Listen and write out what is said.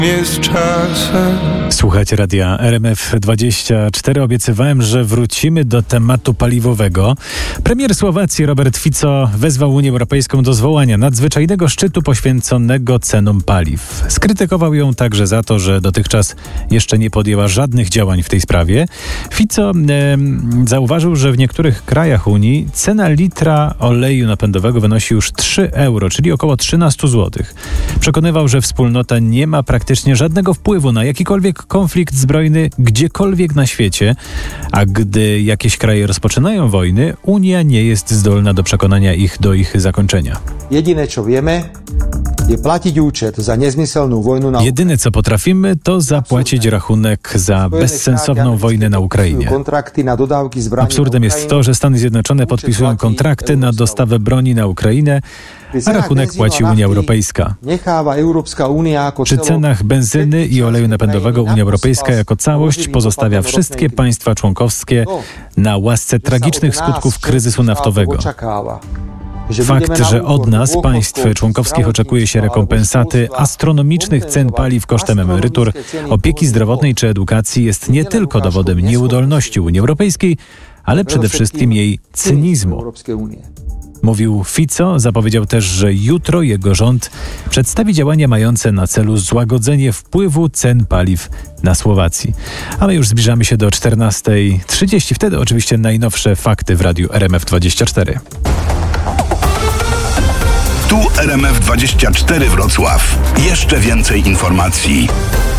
Jest czasem. Słuchajcie radia RMF24. Obiecywałem, że wrócimy do tematu paliwowego. Premier Słowacji Robert Fico wezwał Unię Europejską do zwołania nadzwyczajnego szczytu poświęconego cenom paliw. Skrytykował ją także za to, że dotychczas jeszcze nie podjęła żadnych działań w tej sprawie. Fico zauważył, że w niektórych krajach Unii cena litra oleju napędowego wynosi już 3 euro, czyli około 13 zł. Przekonywał, że wspólnota nie ma praktycznie żadnego wpływu na jakikolwiek konflikt zbrojny gdziekolwiek na świecie, a gdy jakieś kraje rozpoczynają wojny, Unia nie jest zdolna do przekonania ich do ich zakończenia. Jedyne co wiemy, je płacić účet za niezmyselną wojnę na Jedyne co potrafimy, to zapłacić rachunek za bezsensowną wojnę na Ukrainie. Absurdem jest to, że Stany Zjednoczone podpisują kontrakty na dostawę broni na Ukrainę, a rachunek płaci Unia Europejska. Przy cenach benzyny i oleju napędowego Unia Europejska jako całość pozostawia wszystkie państwa członkowskie na łasce tragicznych skutków kryzysu naftowego. Fakt, że od nas, państw członkowskich, oczekuje się rekompensaty astronomicznych cen paliw kosztem emerytur, opieki zdrowotnej czy edukacji, jest nie tylko dowodem nieudolności Unii Europejskiej, ale przede wszystkim jej cynizmu. Mówił Fico, zapowiedział też, że jutro jego rząd przedstawi działania mające na celu złagodzenie wpływu cen paliw na Słowacji. A my już zbliżamy się do 14:30. Wtedy oczywiście najnowsze fakty w radiu RMF24. Tu RMF24 Wrocław. Jeszcze więcej informacji.